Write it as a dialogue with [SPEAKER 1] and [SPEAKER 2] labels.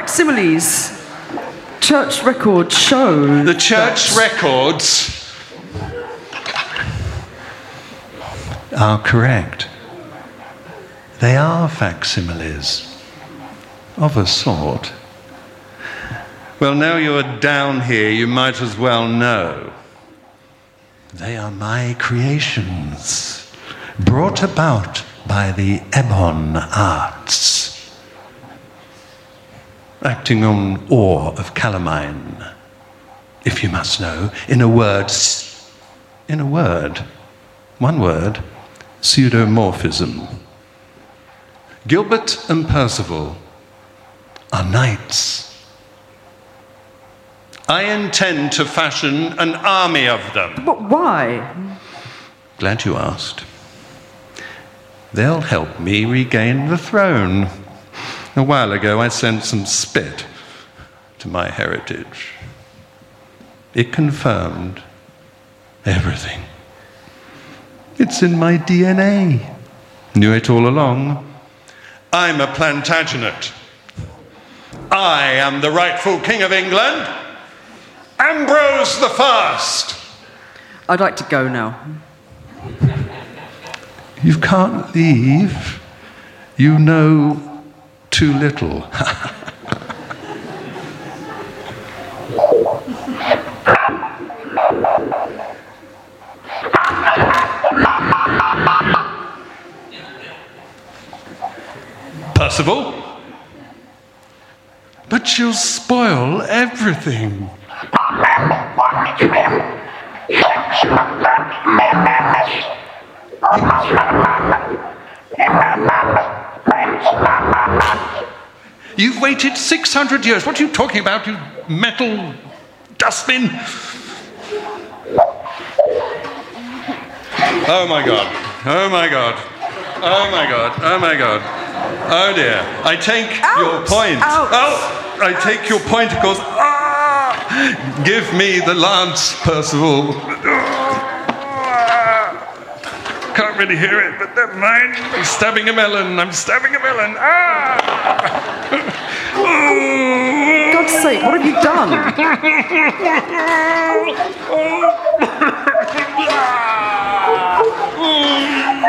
[SPEAKER 1] facsimiles. Church records show...
[SPEAKER 2] The church records
[SPEAKER 3] are correct. They are facsimiles, of a sort.
[SPEAKER 2] Well, now you're down here, you might as well know.
[SPEAKER 3] They are my creations, brought about by the Ebon arts, acting on ore of calamine. If you must know, in a word, one word, pseudomorphism. Gilbert and Percival are knights.
[SPEAKER 2] I intend to fashion an army of them.
[SPEAKER 1] But why?
[SPEAKER 3] Glad you asked. They'll help me regain the throne. A while ago, I sent some spit to my heritage. It confirmed everything. It's in my DNA. Knew it all along.
[SPEAKER 2] I'm a Plantagenet. I am the rightful King of England, Ambrose the First.
[SPEAKER 1] I'd like to go now.
[SPEAKER 3] You can't leave. You know too little.
[SPEAKER 2] Percival?
[SPEAKER 3] But you'll spoil everything.
[SPEAKER 2] You've waited 600 years. What are you talking about, you metal dustbin? Oh my God. Oh my God. Oh my God. Oh my God. Oh dear. I take your point. Oh, I take your point, of course. Ah! Give me the lance, Percival. Can't really hear it, but never mind. I'm stabbing a melon. I'm stabbing a melon. Ah!
[SPEAKER 1] For God's sake, what have you done?